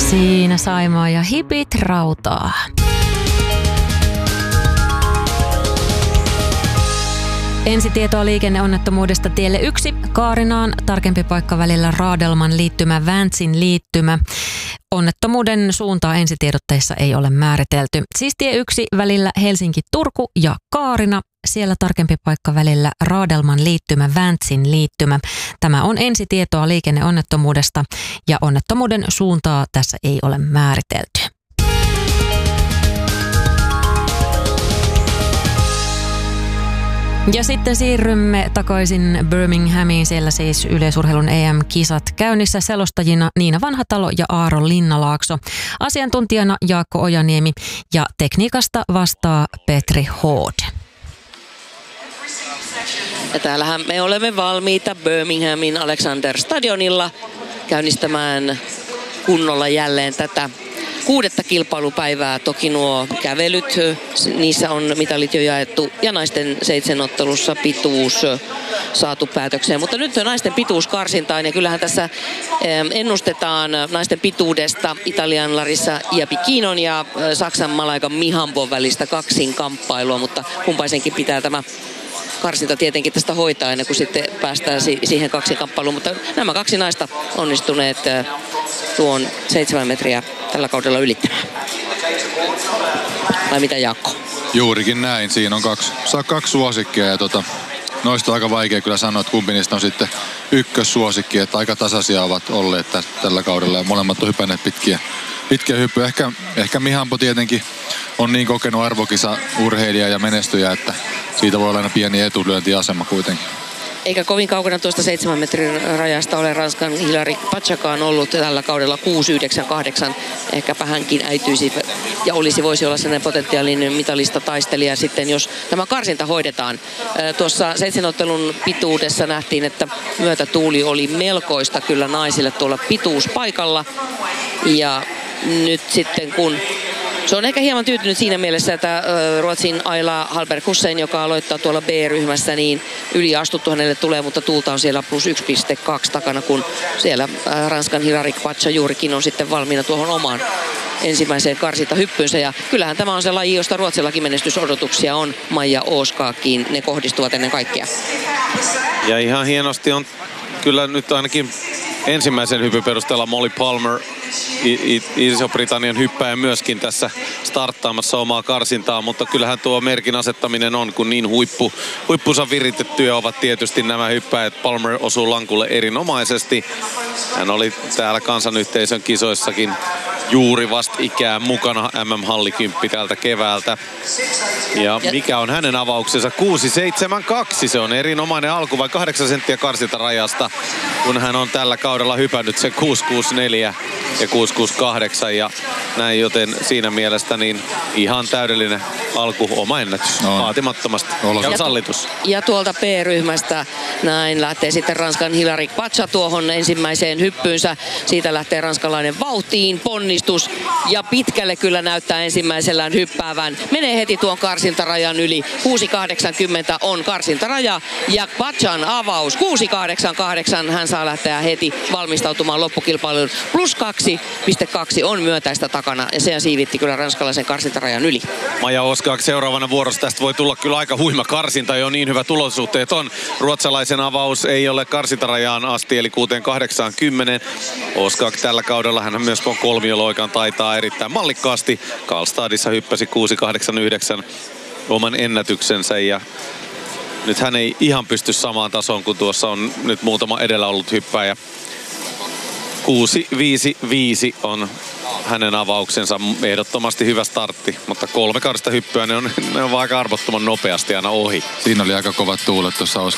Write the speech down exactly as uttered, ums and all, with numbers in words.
Siinä Saimaa ja hipit rautaa. Ensitietoa liikenneonnettomuudesta tielle yksi Kaarinaan, tarkempi paikka välillä Raadelman liittymä, Väntsin liittymä. Onnettomuuden suuntaa ensitiedotteissa ei ole määritelty. Siis tie yksi välillä Helsinki-Turku ja Kaarina. Siellä tarkempi paikka välillä Raadelman liittymä, Väntsin liittymä. Tämä on ensitietoa liikenneonnettomuudesta ja onnettomuuden suuntaa tässä ei ole määritelty. Ja sitten siirrymme takaisin Birminghamiin. Siellä siis yleisurheilun E M-kisat käynnissä, selostajina Niina Vanhatalo ja Aaro Linnalaakso. Asiantuntijana Jaakko Ojaniemi ja tekniikasta vastaa Petri Hood. Ja täällähän me olemme valmiita Birminghamin Alexander Stadionilla käynnistämään kunnolla jälleen tätä kuudetta kilpailupäivää. Toki nuo kävelyt, niissä on mitalit jo jaettu ja naisten seitsemänottelussa pituus saatu päätökseen. Mutta nyt on naisten pituuskarsintaan ja kyllähän tässä ennustetaan naisten pituudesta Italian Larissa Iapicchinon ja Saksan Malaika Mihambon välistä kaksinkamppailua, mutta kumpaisenkin pitää tämä karsinta tietenkin tästä hoitaa ennen kuin sitten päästään si- siihen kaksinkamppailuun. Mutta nämä kaksi naista onnistuneet tuon seitsemän metriä tällä kaudella ylittämään. Vai mitä, Jaakko? Juurikin näin. Siinä on kaksi, saa kaksi suosikkia ja tota, noista on aika vaikea kyllä sanoa, että kumpi niistä on sitten ykkössuosikki. Että aika tasaisia ovat olleet tä- tällä kaudella ja molemmat on hypänneet pitkiä, pitkiä hyppyjä. Ehkä, ehkä Mihambo tietenkin on niin kokenut arvokisa urheilija ja menestyjä, että siitä voi olla aina pieni etulyöntiasema kuitenkin. Eikä kovin kaukana tuosta seitsemän metrin rajasta ole Ranskan Hilary Pachakaan ollut tällä kaudella kuusi yhdeksän kahdeksan. Ehkäpä hänkin äityisi ja olisi, voisi olla sellainen potentiaalinen mitalista taistelija sitten, jos tämä karsinta hoidetaan. Tuossa seitsemänottelun pituudessa nähtiin, että myötätuuli oli melkoista kyllä naisille tuolla pituuspaikalla. Ja nyt sitten kun se on ehkä hieman tyytynyt siinä mielessä, että Ruotsin Ayla Hallberg Hussein, joka aloittaa tuolla B-ryhmässä, niin yliastuttu hänelle tulee, mutta tuulta on siellä plus yksi pilkku kaksi takana, kun siellä Ranskan Hilary Pacha juurikin on sitten valmiina tuohon omaan ensimmäiseen karsintahyppyynsä. Ja kyllähän tämä on se laji, josta Ruotsillakin menestysodotuksia on. Maija Åskaakin, ne kohdistuvat ennen kaikkea. Ja ihan hienosti on kyllä nyt ainakin ensimmäisen hypyn perusteella Molly Palmer, Iso-Britannian hyppäjä, myöskin tässä starttaamassa omaa karsintaa, mutta kyllähän tuo merkin asettaminen on, kun niin huippu, huippunsa viritettyjä ovat tietysti nämä hyppäjät. Palmer osuu lankulle erinomaisesti. Hän oli täällä kansanyhteisön kisoissakin juuri vastikään mukana M M-hallikymppi tältä keväältä. Ja mikä on hänen avauksensa? kuusi seitsemän kaksi. Se on erinomainen alku, vai kahdeksan senttiä karsintarajasta, kun hän on tällä kaudella hypännyt sen kuusi kuusi neljä ja kuusi kuusi kahdeksan ja näin, joten siinä mielessä niin ihan täydellinen alku, oma ennätys, no, vaatimattomasti ja sallitus. Ja tuolta P-ryhmästä näin lähtee sitten Ranskan Hilary Pacha tuohon ensimmäiseen hyppyynsä. Siitä lähtee ranskalainen vauhtiin, ponnistus ja pitkälle kyllä näyttää ensimmäisellään hyppäävän. Menee heti tuon karsintarajan yli. kuusi kahdeksankymmentä on karsintaraja ja Pachan avaus kuusi kahdeksan kahdeksan. Hän saa lähteä heti valmistautumaan loppukilpailuun. Plus kaksi pilkku kaksi on myötäistä takana ja se siivitti kyllä ranskalaisen karsintarajan yli. Maija Åskaak seuraavana vuorossa. Tästä voi tulla kyllä aika huima karsinta, jo niin hyvä tulosuhteet on. Ruotsalaisen avaus ei ole karsintarajaan asti, eli kuusi kahdeksankymmentä. Åskaak tällä kaudella, hän myös tuon kolmioloikan taitaa erittäin mallikkaasti. Karlstadissa hyppäsi kuusi kahdeksan yhdeksän oman ennätyksensä ja nyt hän ei ihan pysty samaan tasoon, kun tuossa on nyt muutama edellä ollut hyppääjä. kuusi viisi viisi on hänen avauksensa, ehdottomasti hyvä startti, mutta kolme kaudesta hyppyä, ne on, ne on aika arvottoman nopeasti aina ohi. Siinä oli aika kovat tuulet tuossa